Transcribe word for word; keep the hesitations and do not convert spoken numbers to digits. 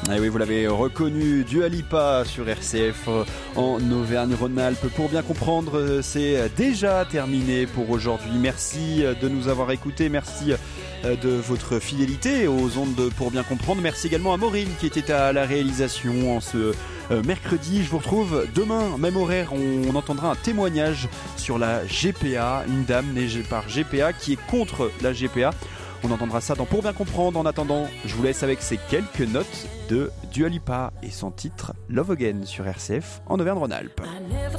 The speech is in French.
Et oui, vous l'avez reconnu, Dua Lipa sur R C F en Auvergne-Rhône-Alpes. Pour bien comprendre, c'est déjà terminé pour aujourd'hui. Merci de nous avoir écoutés, merci de votre fidélité aux ondes de Pour bien comprendre. Merci également à Maureen qui était à la réalisation en ce mercredi. Je vous retrouve demain, même horaire. On entendra un témoignage sur la G P A, une dame née par G P A qui est contre la G P A. On entendra ça dans Pour bien comprendre. En attendant, je vous laisse avec ces quelques notes de Dua Lipa et son titre Love Again sur R C F en Auvergne-Rhône-Alpes.